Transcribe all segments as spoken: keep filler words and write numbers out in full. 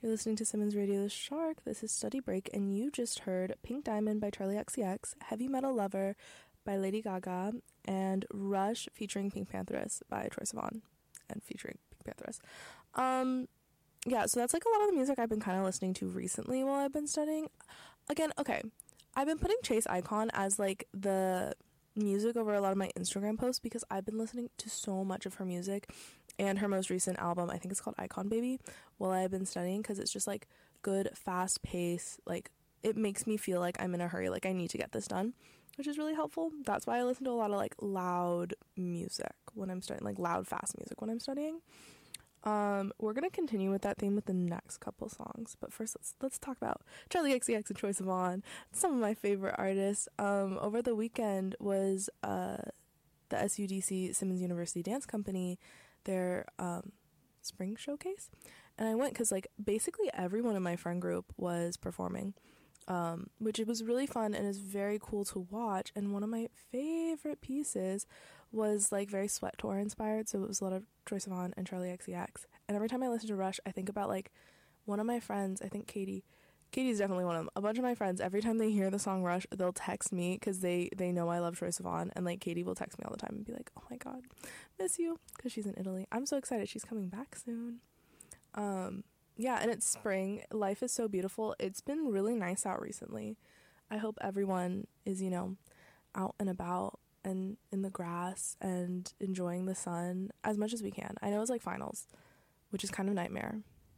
You're listening to Simmons Radio The Shark. This is Study Break, and you just heard Pink Diamond by Charlie X C X, Heavy Metal Lover by Lady Gaga, and Rush featuring Pink Pantheress by Troye Sivan, and featuring Pink Pantheress. Um, yeah, so that's like a lot of the music I've been kind of listening to recently while I've been studying. Again, okay, I've been putting Chase Icon as like the music over a lot of my Instagram posts because I've been listening to so much of her music. And her most recent album, I think it's called Icon Baby, while I've been studying, because it's just like good, fast pace. Like, it makes me feel like I'm in a hurry, like I need to get this done, which is really helpful. That's why I listen to a lot of like loud music when I'm studying, like loud, fast music when I'm studying. Um, we're gonna continue with that theme with the next couple songs, but first let's let's talk about Charlie X C X and Troye Sivan, some of my favorite artists. Um, over the weekend was uh, the S U D C Simmons University Dance Company, their um, spring showcase, and I went because like basically everyone in my friend group was performing, um, which it was really fun and is very cool to watch. And one of my favorite pieces was like very Sweat Tour inspired, so it was a lot of Troye Sivan and Charlie X C X. And every time I listen to Rush, I think about like one of my friends, I think Katie. Katie's definitely one of them. A bunch of my friends, every time they hear the song Rush, they'll text me because they, they know I love Troye Sivan, and like Katie will text me all the time and be like, oh my god, miss you, because she's in Italy. I'm so excited. She's coming back soon. Um, yeah, and it's spring. Life is so beautiful. It's been really nice out recently. I hope everyone is, you know, out and about and in the grass and enjoying the sun as much as we can. I know it's like finals, which is kind of a nightmare.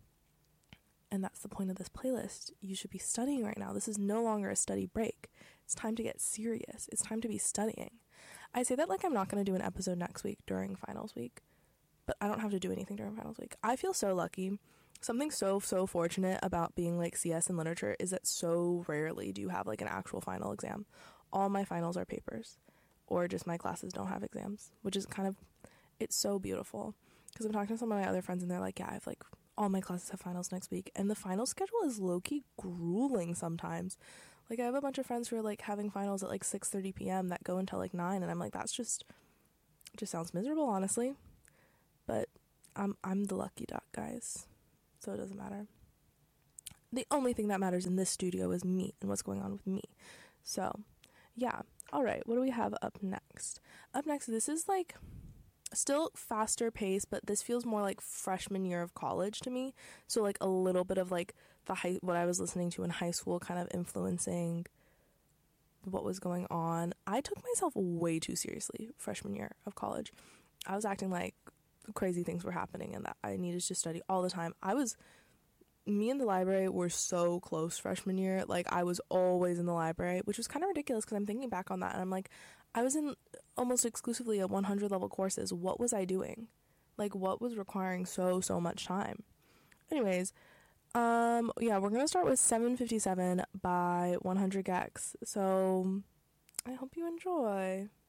And that's the point of this playlist. You should be studying right now. This is no longer a study break. It's time to get serious. It's time to be studying. I say that like I'm not going to do an episode next week during finals week, but I don't have to do anything during finals week. I feel so lucky. Something so, so fortunate about being like C S in literature is that so rarely do you have like an actual final exam. All my finals are papers, or just my classes don't have exams, which is kind of, it's so beautiful. Because I'm talking to some of my other friends and they're like, yeah, I have like, all my classes have finals next week, and the final schedule is low-key grueling sometimes. Like, I have a bunch of friends who are like having finals at like six thirty p.m. that go until like nine, and I'm like, that's just it just sounds miserable, honestly. But I'm I'm the lucky duck, guys, so it doesn't matter. The only thing that matters in this studio is me and what's going on with me. So yeah, all right, what do we have up next? Up next, this is like still faster pace, but this feels more like freshman year of college to me. So like a little bit of like the high, what I was listening to in high school kind of influencing what was going on. I took myself way too seriously freshman year of college. I was acting like crazy things were happening and that I needed to study all the time. I was, me and the library were so close freshman year. Like, I was always in the library, which was kind of ridiculous because I'm thinking back on that and I'm like, I was in almost exclusively at one hundred level courses. What was I doing? Like, what was requiring so, so much time? Anyways, um, yeah, we're going to start with seven fifty-seven by one hundred gecs. So, I hope you enjoy.